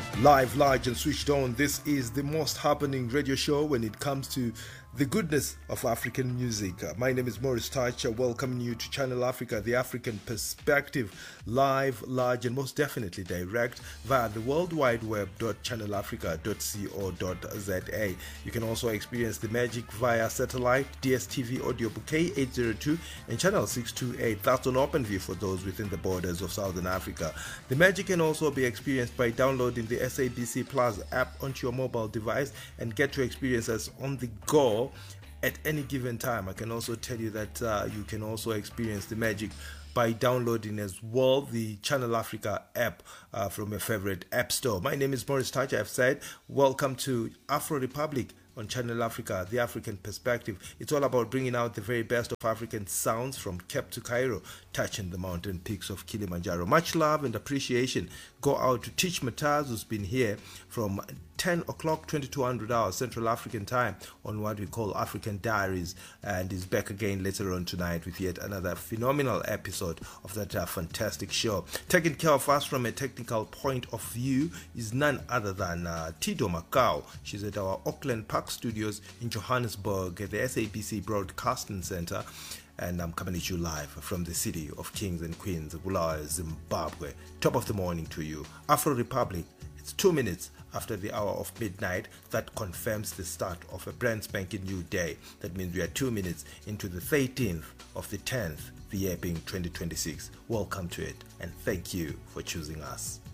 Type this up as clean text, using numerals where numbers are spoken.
Live, large, and switched on. This is the most happening radio show when it comes to the goodness of African music. My name is Morris Touch, welcoming you to Channel Africa, the African perspective, live, large, and most definitely direct via the World Wide Web channelafrica.co.za. You can also experience the magic via satellite, DSTV audio bouquet 802 and channel 628. That's on OpenView for those within the borders of Southern Africa. The magic can also be experienced by downloading the SABC Plus app onto your mobile device and get to experience us on the go at any given time. I can also tell you that you can also experience the magic by downloading as well the Channel Africa app from your favorite app store. My name is Morris Touch. I've said welcome to Afro Republic on Channel Africa, the African perspective. It's all about bringing out the very best of African sounds from Cape to Cairo, touching the mountain peaks of Kilimanjaro. Much love and appreciation go out to Teach Mataz, who's been here from 10 o'clock, 2200 hours Central African time on what we call African Diaries, and is back again later on tonight with yet another phenomenal episode of that fantastic show. Taking care of us from a technical point of view is none other than Tido Macau. She's at our Auckland Park Studios in Johannesburg at the SABC Broadcasting Center. And I'm coming at you live from the city of kings and queens, Bulawayo, Zimbabwe. Top of the morning to you. Afro Republic, it's 2 minutes after the hour of midnight. That confirms the start of a brand spanking new day. That means we are 2 minutes into the 13th of the 10th, the year being 2026. Welcome to it, and thank you for choosing us.